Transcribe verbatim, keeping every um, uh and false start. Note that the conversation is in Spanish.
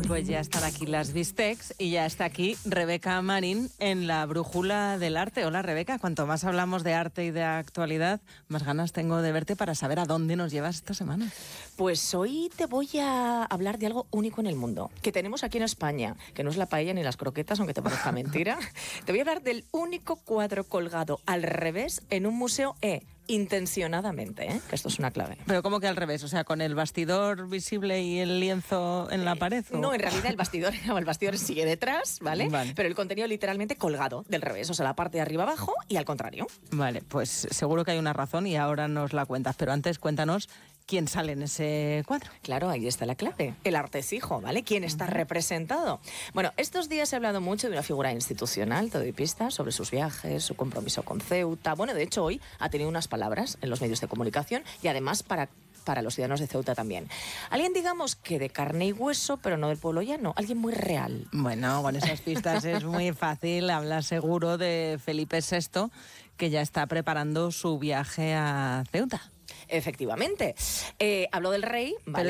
Pues ya están aquí las Bistecs y ya está aquí Rebeca Marín en la Brújula del Arte. Hola Rebeca, cuanto más hablamos de arte y de actualidad, más ganas tengo de verte para saber a dónde nos llevas esta semana. Pues hoy te voy a hablar de algo único en el mundo, que tenemos aquí en España, que no es la paella ni las croquetas, aunque te parezca mentira. Te voy a hablar del único cuadro colgado al revés en un museo E. Intencionadamente, ¿eh? Que esto es una clave. Pero ¿cómo que al revés? O sea, ¿con el bastidor visible y el lienzo en la pared? ¿o? No, en realidad el bastidor, el bastidor sigue detrás, ¿vale? Vale. Pero el contenido literalmente colgado del revés, o sea, la parte de arriba abajo y al contrario. Vale, pues seguro que hay una razón y ahora nos la cuentas. Pero antes cuéntanos quién sale en ese cuadro. Claro, ahí está la clave. El artesijo, ¿vale? ¿Quién está representado? Bueno, estos días he hablado mucho de una figura institucional, te doy pistas, sobre sus viajes, su compromiso con Ceuta. Bueno, de hecho, hoy ha tenido unas palabras en los medios de comunicación y además para... para los ciudadanos de Ceuta también. Alguien, digamos, que de carne y hueso, pero no del pueblo llano. Alguien muy real. Bueno, con esas pistas es muy fácil. Habla seguro de Felipe sexto, que ya está preparando su viaje a Ceuta. Efectivamente. Eh, habló del rey, ¿vale? Pero